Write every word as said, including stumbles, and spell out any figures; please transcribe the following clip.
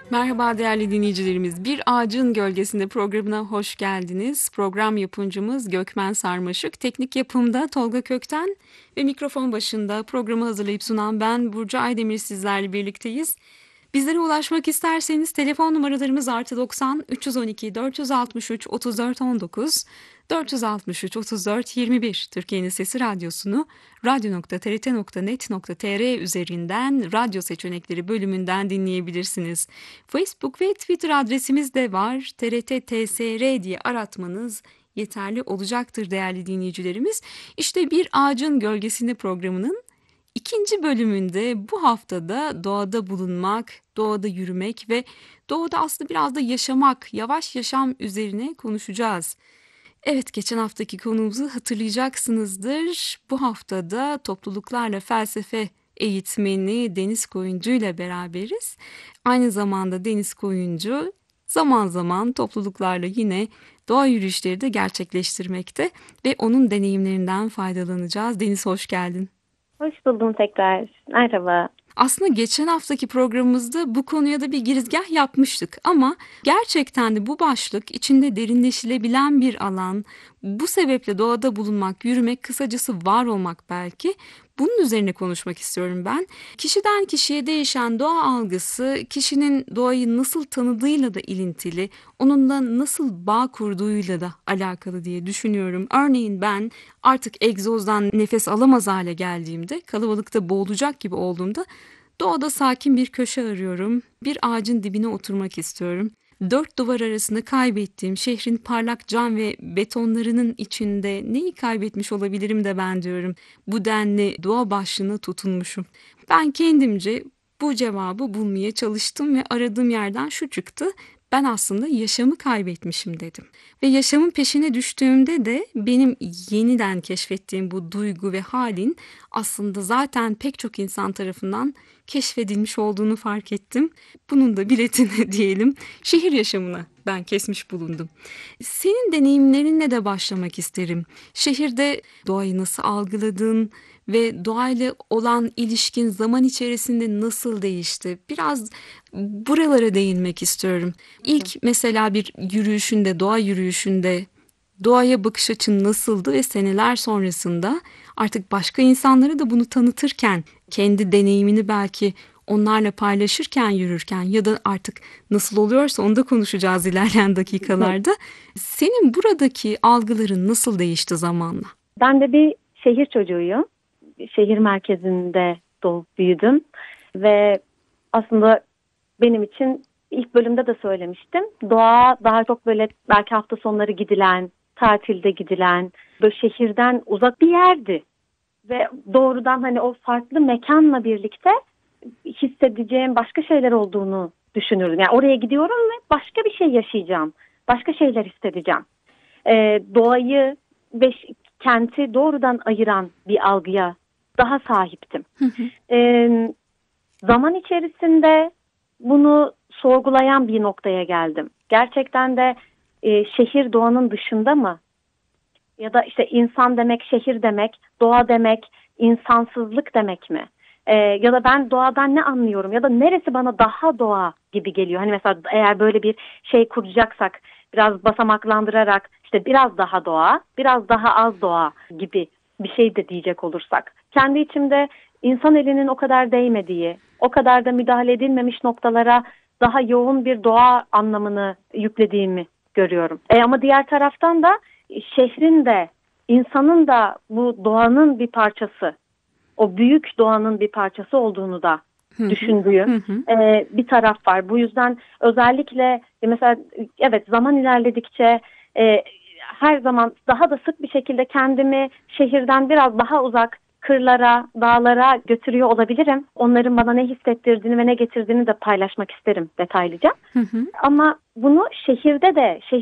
Merhaba değerli dinleyicilerimiz. Bir Ağacın Gölgesinde programına hoş geldiniz. Program yapımcımız Gökmen Sarmaşık, teknik yapımda Tolga Kökten ve mikrofon başında programı hazırlayıp sunan ben Burcu Aydemir sizlerle birlikteyiz. Bizlere ulaşmak isterseniz telefon numaralarımız artı doksan üç yüz on iki dört yüz altmış üç otuz dört on dokuz dört yüz altmış üç otuz dört yirmi bir. Türkiye'nin Sesi Radyosu'nu radyo nokta t r t nokta net nokta t r üzerinden radyo seçenekleri bölümünden dinleyebilirsiniz. Facebook ve Twitter adresimiz de var. T R T T S R diye aratmanız yeterli olacaktır değerli dinleyicilerimiz. İşte Bir Ağacın Gölgesinde programının İkinci bölümünde bu haftada doğada bulunmak, doğada yürümek ve doğada aslında biraz da yaşamak, yavaş yaşam üzerine konuşacağız. Evet, geçen haftaki konumuzu hatırlayacaksınızdır. Bu haftada topluluklarla felsefe eğitmeni Deniz Koyuncu ile beraberiz. Aynı zamanda Deniz Koyuncu zaman zaman topluluklarla yine doğa yürüyüşleri de gerçekleştirmekte ve onun deneyimlerinden faydalanacağız. Deniz, hoş geldin. Hoş buldum tekrar. Merhaba. Aslında geçen haftaki programımızda bu konuya da bir girizgah yapmıştık ama gerçekten de bu başlık içinde derinleşilebilen bir alan. Bu sebeple doğada bulunmak, yürümek, kısacası var olmak belki. Bunun üzerine konuşmak istiyorum ben. Kişiden kişiye değişen doğa algısı, kişinin doğayı nasıl tanıdığıyla da ilintili, onunla nasıl bağ kurduğuyla da alakalı diye düşünüyorum. Örneğin ben artık egzozdan nefes alamaz hale geldiğimde, kalabalıkta boğulacak gibi olduğumda doğada sakin bir köşe arıyorum. Bir ağacın dibine oturmak istiyorum. Dört duvar arasında kaybettiğim şehrin parlak cam ve betonlarının içinde neyi kaybetmiş olabilirim de ben diyorum. Bu denli doğa başlığına tutunmuşum. Ben kendimce bu cevabı bulmaya çalıştım ve aradığım yerden şu çıktı: ben aslında yaşamı kaybetmişim dedim. Ve yaşamın peşine düştüğümde de benim yeniden keşfettiğim bu duygu ve halin aslında zaten pek çok insan tarafından keşfedilmiş olduğunu fark ettim. Bunun da biletini diyelim şehir yaşamına ben kesmiş bulundum. Senin deneyimlerinle de başlamak isterim. Şehirde doğayı nasıl algıladın ve doğayla olan ilişkin zaman içerisinde nasıl değişti? Biraz buralara değinmek istiyorum. İlk mesela bir yürüyüşünde, doğa yürüyüşünde doğaya bakış açın nasıldı ve seneler sonrasında artık başka insanlara da bunu tanıtırken, kendi deneyimini belki onlarla paylaşırken, yürürken ya da artık nasıl oluyorsa onu da konuşacağız ilerleyen dakikalarda. Senin buradaki algıların nasıl değişti zamanla? Ben de bir şehir çocuğuyum. Şehir merkezinde doğup büyüdüm. Ve aslında benim için ilk bölümde de söylemiştim. Doğa daha çok böyle belki hafta sonları gidilen, tatilde gidilen, böyle şehirden uzak bir yerdi. Ve doğrudan hani o farklı mekanla birlikte hissedeceğim başka şeyler olduğunu düşünürdüm. Yani oraya gidiyorum ve başka bir şey yaşayacağım. Başka şeyler hissedeceğim. Ee, doğayı ve kenti doğrudan ayıran bir algıya daha sahiptim. Ee, zaman içerisinde bunu sorgulayan bir noktaya geldim. Gerçekten de e, şehir doğanın dışında mı? Ya da işte insan demek, şehir demek, doğa demek, insansızlık demek mi? Ee, ya da ben doğadan ne anlıyorum? Ya da neresi bana daha doğa gibi geliyor? Hani mesela eğer böyle bir şey kuracaksak, biraz basamaklandırarak işte biraz daha doğa, biraz daha az doğa gibi bir şey de diyecek olursak. Kendi içimde insan elinin o kadar değmediği, o kadar da müdahale edilmemiş noktalara daha yoğun bir doğa anlamını yüklediğimi görüyorum. E ama diğer taraftan da şehrin de insanın da bu doğanın bir parçası, o büyük doğanın bir parçası olduğunu da düşündüğüm e, bir taraf var. Bu yüzden özellikle e, mesela evet zaman ilerledikçe e, her zaman daha da sık bir şekilde kendimi şehirden biraz daha uzak kırlara, dağlara götürüyor olabilirim. Onların bana ne hissettirdiğini ve ne getirdiğini de paylaşmak isterim detaylıca. Hı hı. Ama bunu şehirde de, şehir